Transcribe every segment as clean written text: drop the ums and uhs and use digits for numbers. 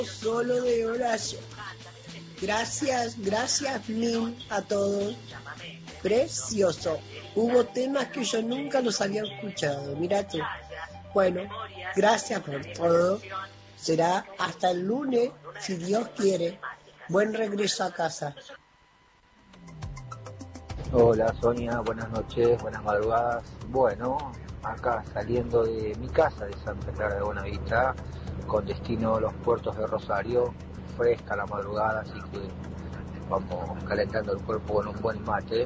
solo de Horacio. Gracias mil a todos. Precioso. Hubo temas que yo nunca los había escuchado. Mira tú. Bueno, gracias por todo. Será hasta el lunes, si Dios quiere. Buen regreso a casa. Hola Sonia, buenas noches, buenas madrugadas. Bueno, acá saliendo de mi casa de Santa Clara de Buenavista, con destino a los puertos de Rosario, fresca la madrugada, así que vamos calentando el cuerpo con un buen mate.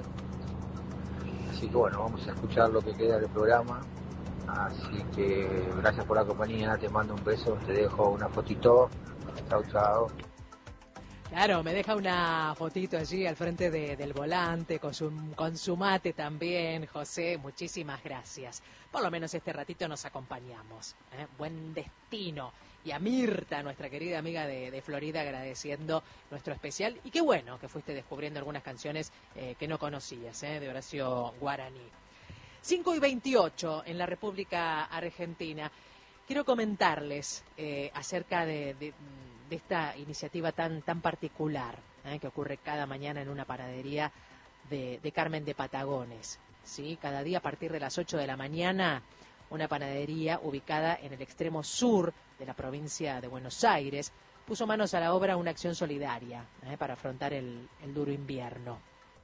Así que bueno, vamos a escuchar lo que queda del programa. Así que gracias por la compañía, te mando un beso, te dejo una fotito. Chau, chau. Claro, me deja una fotito allí al frente del volante, con su mate también, José, muchísimas gracias. Por lo menos este ratito nos acompañamos. Buen destino. Y a Mirta, nuestra querida amiga de Florida, agradeciendo nuestro especial. Y qué bueno que fuiste descubriendo algunas canciones que no conocías, de Horacio Guaraní. 5:28 en la República Argentina. Quiero comentarles acerca de esta iniciativa tan particular que ocurre cada mañana en una panadería de Carmen de Patagones. ¿Sí? Cada día a partir de las 8 de la mañana, una panadería ubicada en el extremo sur de la provincia de Buenos Aires puso manos a la obra una acción solidaria para afrontar el duro invierno.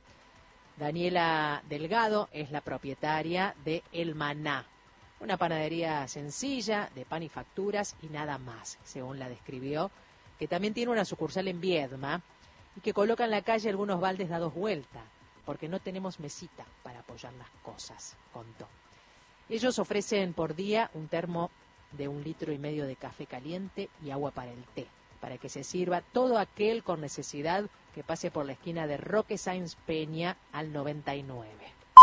Daniela Delgado es la propietaria de El Maná, una panadería sencilla de pan y facturas y nada más, según la describió, que también tiene una sucursal en Viedma y que coloca en la calle algunos baldes dados vuelta, porque no tenemos mesita para apoyar las cosas, contó. Ellos ofrecen por día un termo de 1,5 litros de café caliente y agua para el té, para que se sirva todo aquel con necesidad que pase por la esquina de Roque Sáenz Peña al 99.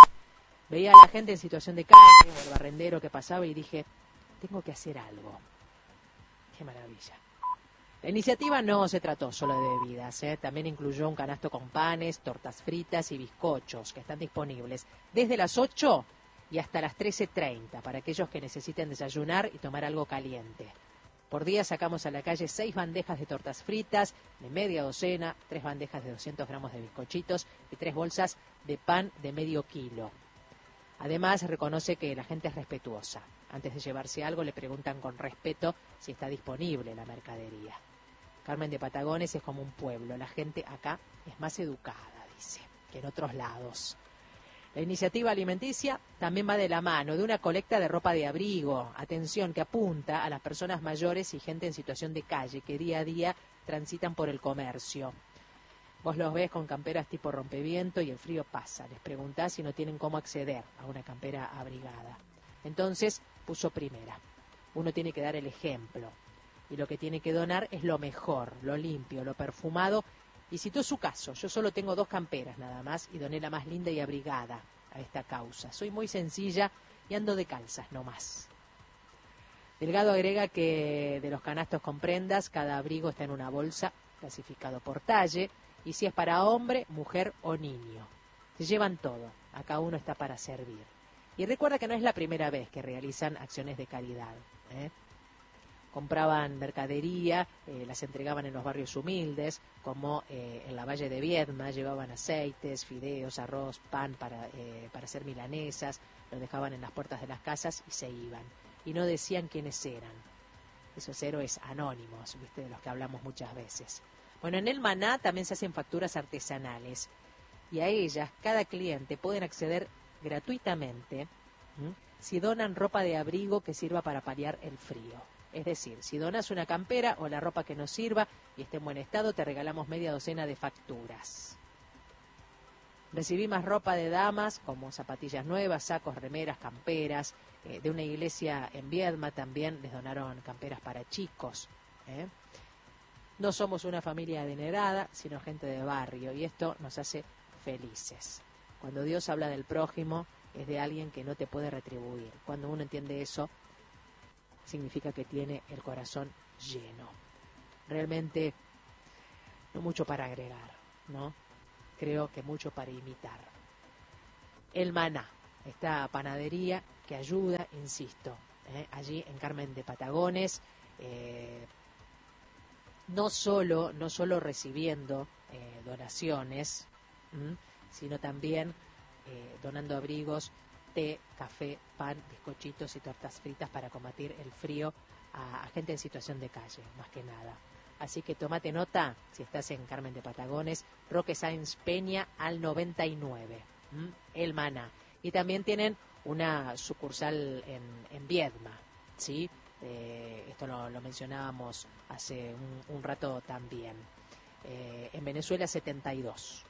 Veía a la gente en situación de calle, o el barrendero que pasaba y dije, tengo que hacer algo. ¡Qué maravilla! La iniciativa no se trató solo de bebidas, también incluyó un canasto con panes, tortas fritas y bizcochos que están disponibles desde las 8 y hasta las 13:30 para aquellos que necesiten desayunar y tomar algo caliente. Por día sacamos a la calle 6 bandejas de tortas fritas de media docena, 3 bandejas de 200 gramos de bizcochitos y 3 bolsas de pan de medio kilo. Además, reconoce que la gente es respetuosa. Antes de llevarse algo, le preguntan con respeto si está disponible la mercadería. Carmen de Patagones es como un pueblo. La gente acá es más educada, dice, que en otros lados. La iniciativa alimenticia también va de la mano de una colecta de ropa de abrigo. Atención, que apunta a las personas mayores y gente en situación de calle que día a día transitan por el comercio. Vos los ves con camperas tipo rompeviento y el frío pasa. Les preguntás si no tienen cómo acceder a una campera abrigada. Entonces puso primera. Uno tiene que dar el ejemplo. Y lo que tiene que donar es lo mejor, lo limpio, lo perfumado. Y citó su caso. Yo solo tengo 2 camperas nada más y doné la más linda y abrigada a esta causa. Soy muy sencilla y ando de calzas no más. Delgado agrega que de los canastos con prendas, cada abrigo está en una bolsa, clasificado por talle, y si es para hombre, mujer o niño. Se llevan todo, acá uno está para servir. Y recuerda que no es la primera vez que realizan acciones de caridad. Compraban mercadería, las entregaban en los barrios humildes, como en la Valle de Viedma, llevaban aceites, fideos, arroz, pan para hacer milanesas, lo dejaban en las puertas de las casas y se iban. Y no decían quiénes eran. Esos héroes anónimos, ¿viste? De los que hablamos muchas veces. Bueno, en El Maná también se hacen facturas artesanales y a ellas cada cliente pueden acceder gratuitamente si donan ropa de abrigo que sirva para paliar el frío. Es decir, si donas una campera o la ropa que nos sirva y esté en buen estado, te regalamos media docena de facturas. Recibí más ropa de damas, como zapatillas nuevas, sacos, remeras, camperas. De una iglesia en Viedma también les donaron camperas para chicos. No somos una familia adinerada, sino gente de barrio, y esto nos hace felices. Cuando Dios habla del prójimo, es de alguien que no te puede retribuir. Cuando uno entiende eso, significa que tiene el corazón lleno. Realmente, no mucho para agregar, ¿no? Creo que mucho para imitar. El Maná, esta panadería que ayuda, insisto, allí en Carmen de Patagones, no solo recibiendo donaciones, sino también donando abrigos, té, café, pan, bizcochitos y tortas fritas para combatir el frío a gente en situación de calle, más que nada. Así que tomate nota, si estás en Carmen de Patagones, Roque Sáenz Peña al 99, El Maná. Y también tienen una sucursal en Viedma, ¿sí? Esto lo mencionábamos hace un rato también. En Venezuela 72,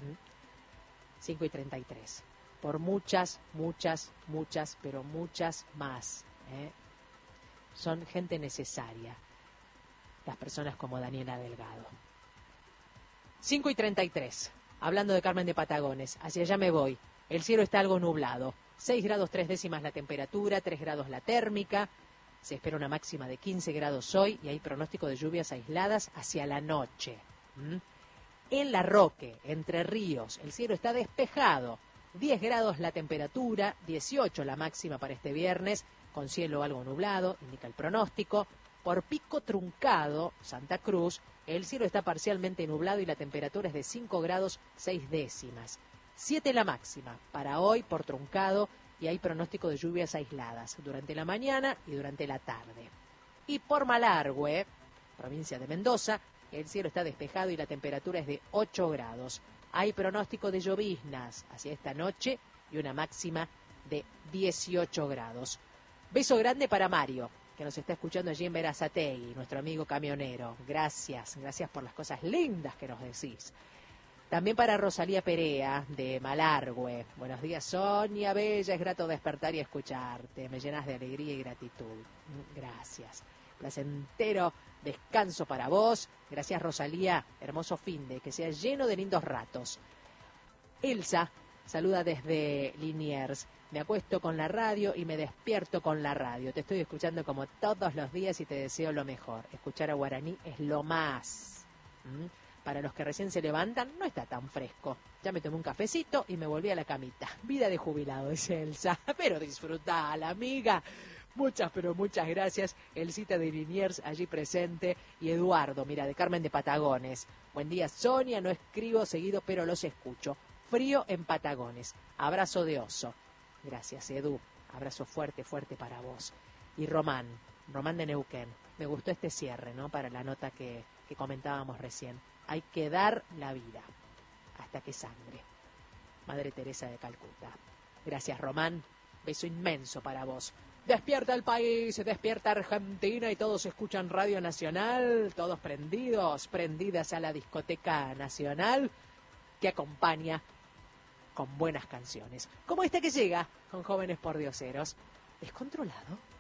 5:33. Por muchas, pero muchas más. Son gente necesaria, las personas como Daniela Delgado. 5:33. Hablando de Carmen de Patagones, hacia allá me voy. El cielo está algo nublado. 6 grados 3 décimas la temperatura, 3 grados la térmica. Se espera una máxima de 15 grados hoy y hay pronóstico de lluvias aisladas hacia la noche. En La Roque, Entre Ríos, el cielo está despejado. 10 grados la temperatura, 18 la máxima para este viernes, con cielo algo nublado, indica el pronóstico. Por Pico Truncado, Santa Cruz, el cielo está parcialmente nublado y la temperatura es de 5 grados 6 décimas. 7 la máxima para hoy por Truncado y hay pronóstico de lluvias aisladas durante la mañana y durante la tarde. Y por Malargüe, provincia de Mendoza, el cielo está despejado y la temperatura es de 8 grados. Hay pronóstico de lloviznas hacia esta noche y una máxima de 18 grados. Beso grande para Mario, que nos está escuchando allí en Berazategui, nuestro amigo camionero. Gracias por las cosas lindas que nos decís. También para Rosalía Perea, de Malargüe. Buenos días, Sonia Bella, es grato despertar y escucharte. Me llenas de alegría y gratitud. Gracias. Placentero descanso para vos. Gracias, Rosalía. Hermoso finde, que sea lleno de lindos ratos. Elsa saluda desde Liniers. Me acuesto con la radio y me despierto con la radio. Te estoy escuchando como todos los días y te deseo lo mejor. Escuchar a Guaraní es lo más. Para los que recién se levantan, no está tan fresco. Ya me tomé un cafecito y me volví a la camita. Vida de jubilado, dice Elsa. Pero disfrutala, amiga. Muchas, pero muchas gracias. Elcita de Liniers allí presente. Y Eduardo, mira, de Carmen de Patagones. Buen día, Sonia. No escribo seguido, pero los escucho. Frío en Patagones. Abrazo de oso. Gracias, Edu. Abrazo fuerte, fuerte para vos. Y Román de Neuquén. Me gustó este cierre, ¿no? Para la nota que comentábamos recién. Hay que dar la vida hasta que sangre. Madre Teresa de Calcuta. Gracias, Román. Beso inmenso para vos. Despierta el país, despierta Argentina y todos escuchan Radio Nacional, todos prendidas a la discoteca nacional que acompaña con buenas canciones. Como esta que llega con Jóvenes Pordioseros. ¿Descontrolado?